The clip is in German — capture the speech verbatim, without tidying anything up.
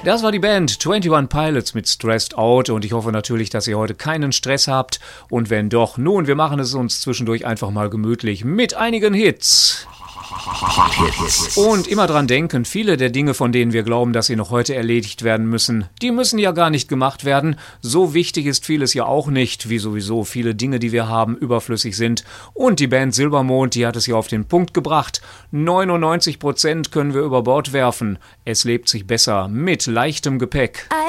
Das war die Band einundzwanzig Pilots mit Stressed Out und ich hoffe natürlich, dass ihr heute keinen Stress habt und wenn doch, nun, wir machen es uns zwischendurch einfach mal gemütlich mit einigen Hits. Und immer dran denken, viele der Dinge, von denen wir glauben, dass sie noch heute erledigt werden müssen, die müssen ja gar nicht gemacht werden. So wichtig ist vieles ja auch nicht, wie sowieso viele Dinge, die wir haben, überflüssig sind. Und die Band Silbermond, die hat es ja auf den Punkt gebracht. neunundneunzig Prozent können wir über Bord werfen. Es lebt sich besser mit leichtem Gepäck.